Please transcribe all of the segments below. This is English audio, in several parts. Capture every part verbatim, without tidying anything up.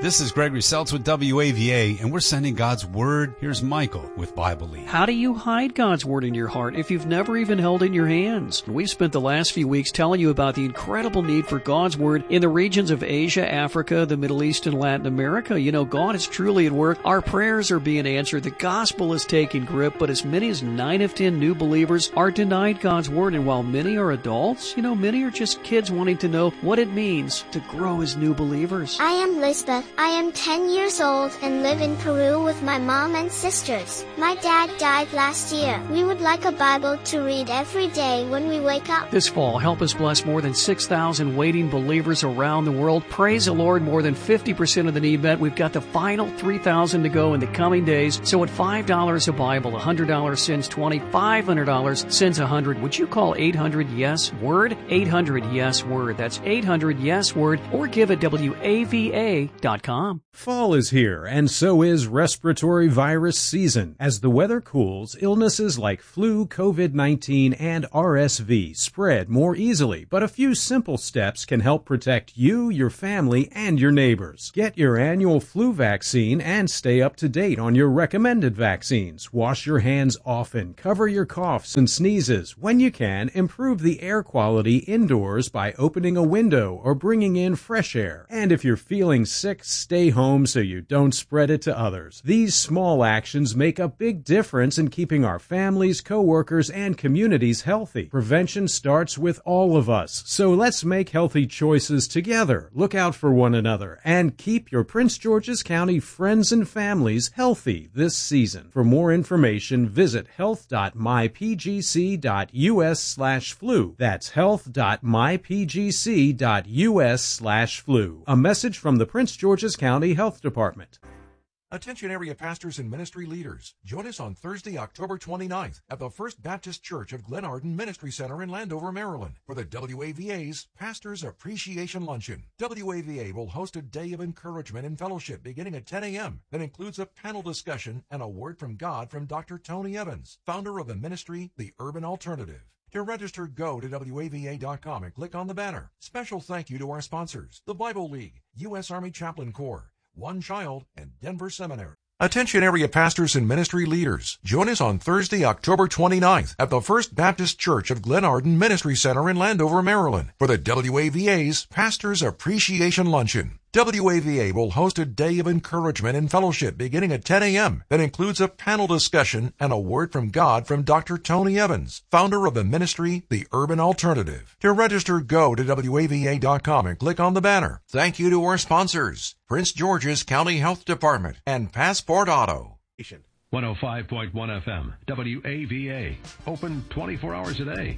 This is Gregory Seltz with W A V A, and we're sending God's Word. Here's Michael with Bible League. How do you hide God's Word in your heart if you've never even held it in your hands? We've spent the last few weeks telling you about the incredible need for God's Word in the regions of Asia, Africa, the Middle East, and Latin America. You know, God is truly at work. Our prayers are being answered. The gospel is taking grip, but as many as nine of ten new believers are denied God's Word. And while many are adults, you know, many are just kids wanting to know what it means to grow as new believers. I am Lisbeth. I am ten years old and live in Peru with my mom and sisters. My dad died last year. We would like a Bible to read every day when we wake up. This fall, help us bless more than six thousand waiting believers around the world. Praise the Lord, more than fifty percent of the need met. We've got the final three thousand to go in the coming days. So at five dollars a Bible, one hundred dollars sends twenty, five hundred dollars sends one hundred. Would you call eight hundred yes word? eight hundred yes word. That's eight hundred yes word, or give at W A V A dot com. Fall is here, and so is respiratory virus season. As the weather cools, illnesses like flu, COVID nineteen, and R S V spread more easily, but a few simple steps can help protect you, your family, and your neighbors. Get your annual flu vaccine and stay up to date on your recommended vaccines. Wash your hands often, cover your coughs and sneezes. When you can, improve the air quality indoors by opening a window or bringing in fresh air. And if you're feeling sick, stay home so you don't spread it to others. These small actions make a big difference in keeping our families, coworkers, and communities healthy. Prevention starts with all of us, so let's make healthy choices together. Look out for one another and keep your Prince George's County friends and families healthy this season. For more information, visit health dot my p g c dot u s slash flu. That's health dot my p g c dot u s slash flu. A message from the Prince George's County Health Department. Attention area pastors and ministry leaders. Join us on Thursday, October twenty-ninth at the First Baptist Church of Glen Arden Ministry Center in Landover, Maryland for the W A V A's Pastors Appreciation Luncheon. W A V A will host a day of encouragement and fellowship beginning at ten a.m. that includes a panel discussion and a word from God from Doctor Tony Evans, founder of the ministry, The Urban Alternative. To register, go to W A V A dot com and click on the banner. Special thank you to our sponsors, the Bible League, U S Army Chaplain Corps, One Child, and Denver Seminary. Attention area pastors and ministry leaders. Join us on Thursday, October twenty-ninth at the First Baptist Church of Glen Arden Ministry Center in Landover, Maryland for the W A V A's Pastors Appreciation Luncheon. W A V A will host a day of encouragement and fellowship beginning at ten a.m. that includes a panel discussion and a word from God from Doctor Tony Evans, founder of the ministry, The Urban Alternative. To register, go to W A V A dot com and click on the banner. Thank you to our sponsors, Prince George's County Health Department and Passport Auto. one oh five point one F M, W A V A, open twenty-four hours a day.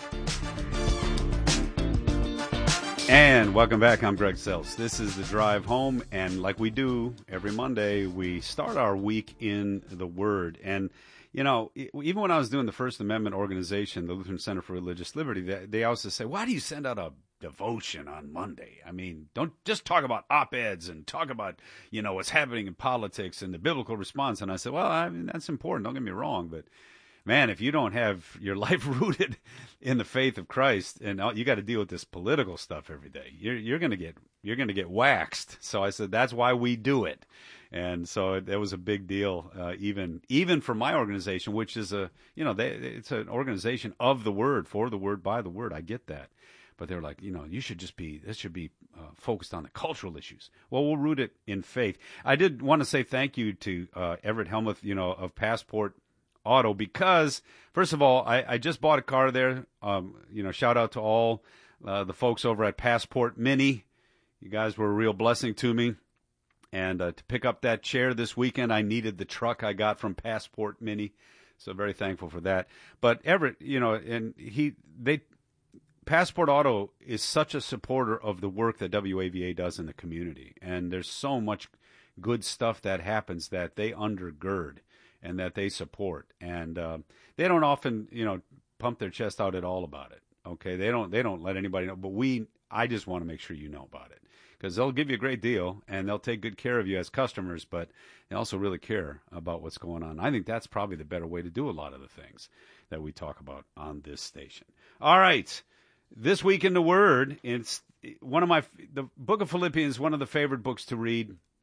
And welcome back. I'm Greg Seltz. This is The Drive Home, and like we do every Monday, we start our week in the Word. And, you know, even when I was doing the First Amendment organization, the Lutheran Center for Religious Liberty, they, they always say, why do you send out a devotion on Monday? I mean, don't just talk about op-eds and talk about, you know, what's happening in politics and the biblical response. And I said, well, I mean, that's important. Don't get me wrong, but man, if you don't have your life rooted in the faith of Christ, and you got to deal with this political stuff every day, you're you're gonna get you're gonna get waxed. So I said that's why we do it, and so it, it was a big deal, uh, even even for my organization, which is a you know they, it's an organization of the Word, for the Word, by the Word. I get that, but they're like, you know, you should just be this should be uh, focused on the cultural issues. Well, we'll root it in faith. I did want to say thank you to uh, Everett Helmuth, you know, of Passport Auto, because first of all, I, I just bought a car there. Um, you know, shout out to all uh, the folks over at Passport Mini. You guys were a real blessing to me. And uh, to pick up that chair this weekend, I needed the truck I got from Passport Mini. So very thankful for that. But Everett, you know, and he, they, Passport Auto is such a supporter of the work that W A V A does in the community. And there's so much good stuff that happens that they undergird and that they support, and uh, they don't often, you know, pump their chest out at all about it. Okay, they don't, they don't let anybody know. But we, I just want to make sure you know about it, because they'll give you a great deal and they'll take good care of you as customers, but they also really care about what's going on. I think that's probably the better way to do a lot of the things that we talk about on this station. All right, this week in the Word, it's one of my, the book of Philippians, one of the favorite books to read.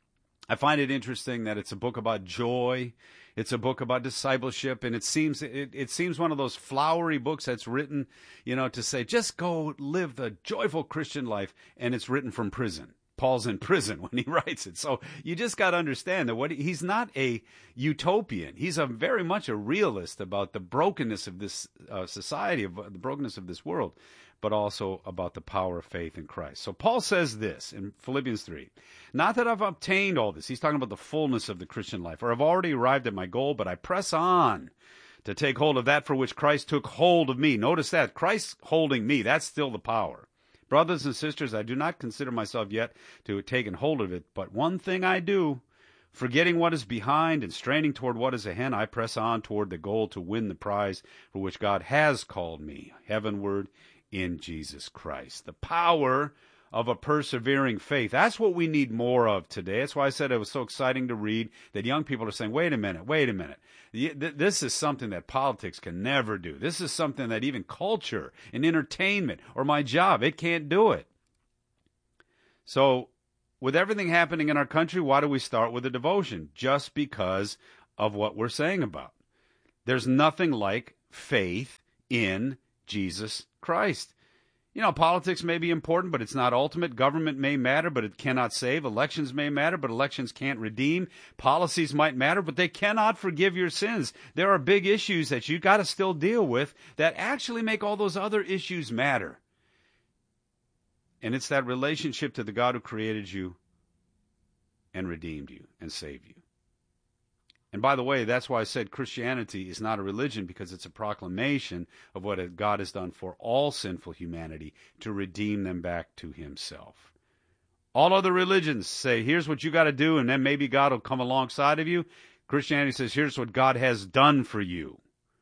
I find it interesting that it's a book about joy. It's a book about discipleship, and it seems it, it seems one of those flowery books that's written, you know, to say, just go live the joyful Christian life, and it's written from prison. Paul's in prison when he writes it. So you just got to understand that what he, he's not a utopian. He's a very much a realist about the brokenness of this uh, society, of uh, the brokenness of this world, but also about the power of faith in Christ. So Paul says this in Philippians three, not that I've obtained all this. He's talking about the fullness of the Christian life, or I've already arrived at my goal, but I press on to take hold of that for which Christ took hold of me. Notice that, Christ holding me, that's still the power. Brothers and sisters, I do not consider myself yet to have taken hold of it, but one thing I do, forgetting what is behind and straining toward what is ahead, I press on toward the goal to win the prize for which God has called me heavenward in Jesus Christ. The power of a persevering faith. That's what we need more of today. That's why I said it was so exciting to read that young people are saying, wait a minute, wait a minute. This is something that politics can never do. This is something that even culture and entertainment or my job, it can't do it. So with everything happening in our country, why do we start with a devotion? Just because of what we're saying about. There's nothing like faith in Jesus Christ. You know, politics may be important, but it's not ultimate. Government may matter, but it cannot save. Elections may matter, but elections can't redeem. Policies might matter, but they cannot forgive your sins. There are big issues that you got to still deal with that actually make all those other issues matter. And it's that relationship to the God who created you and redeemed you and saved you. And by the way, that's why I said Christianity is not a religion, because it's a proclamation of what God has done for all sinful humanity to redeem them back to himself. All other religions say, here's what you got to do, and then maybe God will come alongside of you. Christianity says, here's what God has done for you.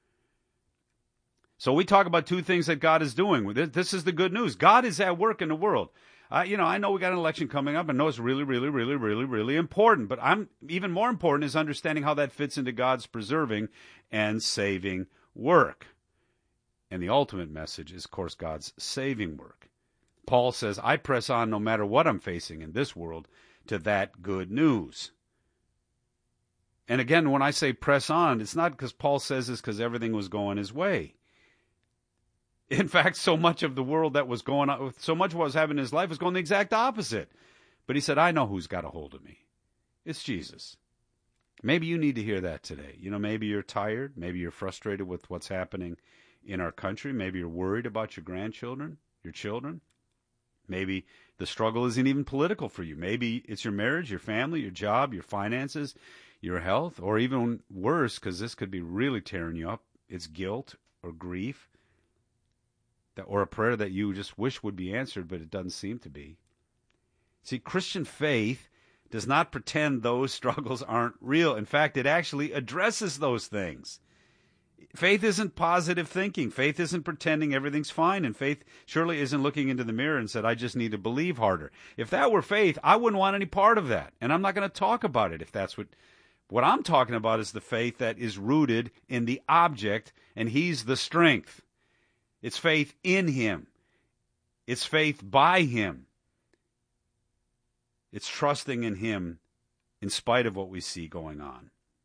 So we talk about two things that God is doing. This is the good news. God is at work in the world. Uh, you know, I know we got an election coming up. I know it's really, really, really, really, really important. But I'm even more important is understanding how that fits into God's preserving and saving work. And the ultimate message is, of course, God's saving work. Paul says, I press on no matter what I'm facing in this world to that good news. And again, when I say press on, it's not because Paul says this because everything was going his way. In fact, so much of the world that was going on, so much of what was happening in his life was going the exact opposite. But he said, I know who's got a hold of me. It's Jesus. Maybe you need to hear that today. You know, maybe you're tired. Maybe you're frustrated with what's happening in our country. Maybe you're worried about your grandchildren, your children. Maybe the struggle isn't even political for you. Maybe it's your marriage, your family, your job, your finances, your health, or even worse, because this could be really tearing you up, it's guilt or grief. Or a prayer that you just wish would be answered, but it doesn't seem to be. See, Christian faith does not pretend those struggles aren't real. In fact, it actually addresses those things. Faith isn't positive thinking. Faith isn't pretending everything's fine. And faith surely isn't looking into the mirror and said, I just need to believe harder. If that were faith, I wouldn't want any part of that. And I'm not going to talk about it if that's what... What I'm talking about is the faith that is rooted in the object, and he's the strength. It's faith in him. It's faith by him. It's trusting in him in spite of what we see going on.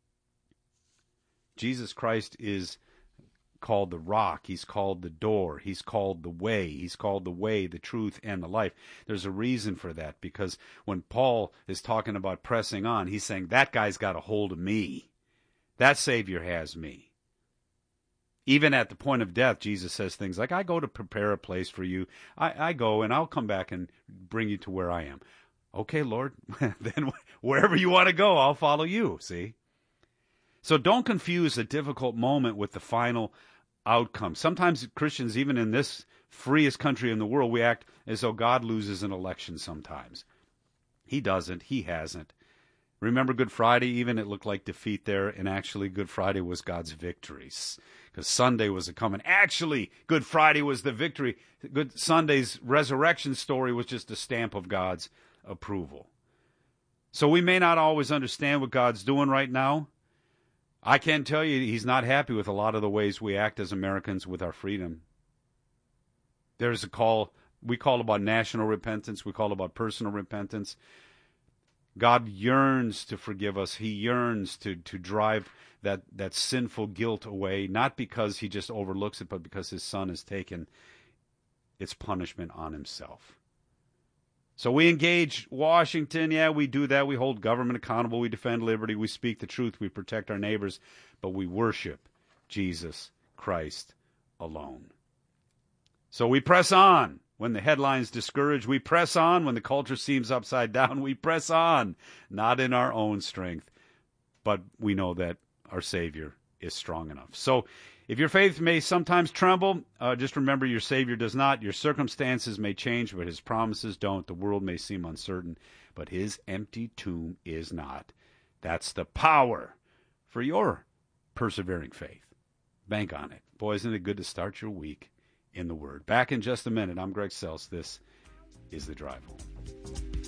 Jesus Christ is called the rock. He's called the door. He's called the way. He's called the way, the truth, and the life. There's a reason for that, because when Paul is talking about pressing on, he's saying, that guy's got a hold of me. That Savior has me. Even at the point of death, Jesus says things like, I go to prepare a place for you. I, I go and I'll come back and bring you to where I am. Okay, Lord, then wherever you want to go, I'll follow you, see? So don't confuse a difficult moment with the final outcome. Sometimes Christians, even in this freest country in the world, we act as though God loses an election sometimes. He doesn't. He hasn't. Remember Good Friday? Even it looked like defeat there, and actually Good Friday was God's victories. Because Sunday was a coming. Actually, Good Friday was the victory. Good Sunday's resurrection story was just a stamp of God's approval. So we may not always understand what God's doing right now. I can tell you he's not happy with a lot of the ways we act as Americans with our freedom. There's a call, we call about national repentance, we call about personal repentance. God yearns to forgive us. He yearns to, to drive that, that sinful guilt away, not because he just overlooks it, but because his Son has taken its punishment on himself. So we engage Washington. Yeah, we do that. We hold government accountable. We defend liberty. We speak the truth. We protect our neighbors. But we worship Jesus Christ alone. So we press on when the headlines discourage. We press on when the culture seems upside down. We press on, not in our own strength, but we know that our Savior is strong enough. So if your faith may sometimes tremble, uh, just remember your Savior does not. Your circumstances may change, but his promises don't. The world may seem uncertain, but his empty tomb is not. That's the power for your persevering faith. Bank on it. Boy, isn't it good to start your week in the Word. Back in just a minute. I'm Greg Sells. This is The Drive Home.